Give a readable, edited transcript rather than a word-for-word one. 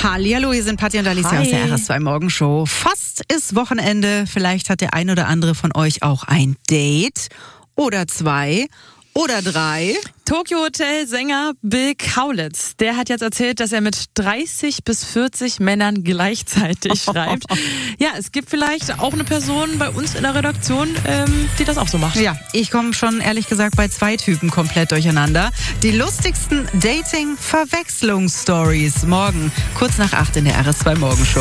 Hallihallo, hier sind Patti und Alicia aus der RS2 Morgenshow. Fast ist Wochenende. Vielleicht hat der ein oder andere von euch auch ein Date oder 2 oder 3. Tokyo Hotel Sänger Bill Kaulitz, der hat jetzt erzählt, dass er mit 30 bis 40 Männern gleichzeitig schreibt. Ja, es gibt vielleicht auch eine Person bei uns in der Redaktion, die das auch so macht. Ja, ich komme schon ehrlich gesagt bei 2 Typen komplett durcheinander. Die lustigsten Dating-Verwechslungsstories morgen, kurz nach 8 in der RS2 Morgenshow.